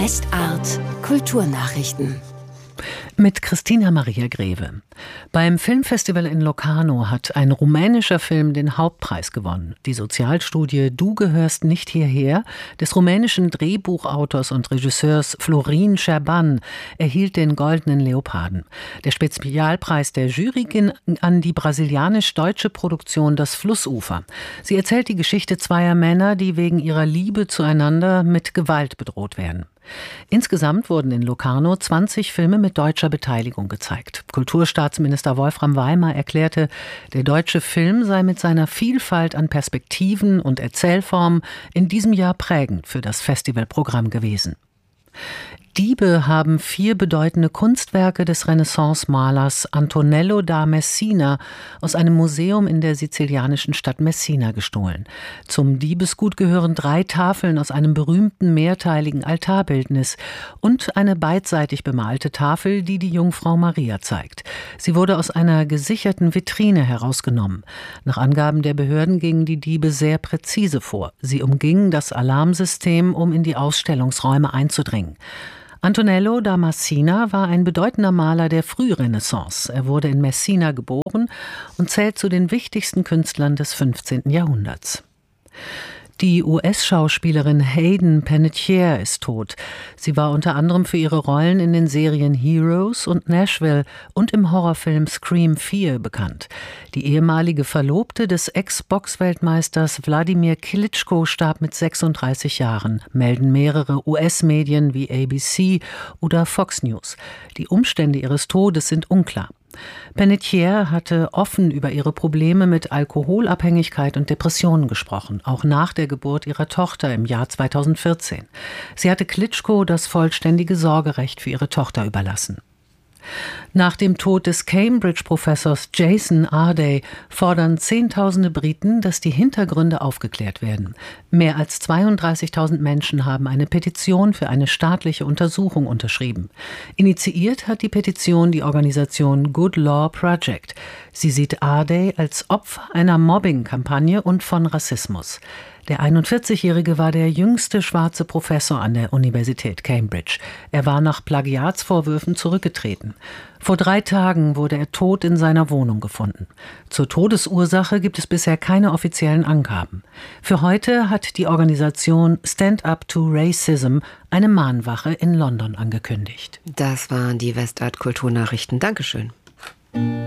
Westart Kulturnachrichten. Mit Christina Maria Greve. Beim Filmfestival in Locarno hat ein rumänischer Film den Hauptpreis gewonnen. Die Sozialstudie Du gehörst nicht hierher des rumänischen Drehbuchautors und Regisseurs Florin Șerban erhielt den Goldenen Leoparden. Der Spezialpreis der Jury ging an die brasilianisch-deutsche Produktion Das Flussufer. Sie erzählt die Geschichte zweier Männer, die wegen ihrer Liebe zueinander mit Gewalt bedroht werden. Insgesamt wurden in Locarno 20 Filme mit deutscher Beteiligung gezeigt. Kulturstaatsminister Wolfram Weimar erklärte, der deutsche Film sei mit seiner Vielfalt an Perspektiven und Erzählformen in diesem Jahr prägend für das Festivalprogramm gewesen. Diebe haben 4 bedeutende Kunstwerke des Renaissance-Malers Antonello da Messina aus einem Museum in der sizilianischen Stadt Messina gestohlen. Zum Diebesgut gehören 3 Tafeln aus einem berühmten mehrteiligen Altarbildnis und eine beidseitig bemalte Tafel, die die Jungfrau Maria zeigt. Sie wurde aus einer gesicherten Vitrine herausgenommen. Nach Angaben der Behörden gingen die Diebe sehr präzise vor. Sie umgingen das Alarmsystem, um in die Ausstellungsräume einzudringen. Antonello da Messina war ein bedeutender Maler der Frührenaissance. Er wurde in Messina geboren und zählt zu den wichtigsten Künstlern des 15. Jahrhunderts. Die US-Schauspielerin Hayden Panettiere ist tot. Sie war unter anderem für ihre Rollen in den Serien Heroes und Nashville und im Horrorfilm Scream 4 bekannt. Die ehemalige Verlobte des Ex-Boxweltmeisters Wladimir Klitschko starb mit 36 Jahren, melden mehrere US-Medien wie ABC oder Fox News. Die Umstände ihres Todes sind unklar. Panettiere hatte offen über ihre Probleme mit Alkoholabhängigkeit und Depressionen gesprochen, auch nach der Geburt ihrer Tochter im Jahr 2014. Sie hatte Klitschko das vollständige Sorgerecht für ihre Tochter überlassen. Nach dem Tod des Cambridge-Professors Jason Arday fordern Zehntausende Briten, dass die Hintergründe aufgeklärt werden. Mehr als 32.000 Menschen haben eine Petition für eine staatliche Untersuchung unterschrieben. Initiiert hat die Petition die Organisation Good Law Project. Sie sieht Arday als Opfer einer Mobbing-Kampagne und von Rassismus. Der 41-Jährige war der jüngste schwarze Professor an der Universität Cambridge. Er war nach Plagiatsvorwürfen zurückgetreten. Vor 3 Tagen wurde er tot in seiner Wohnung gefunden. Zur Todesursache gibt es bisher keine offiziellen Angaben. Für heute hat die Organisation Stand Up to Racism eine Mahnwache in London angekündigt. Das waren die Westart Kulturnachrichten. Dankeschön.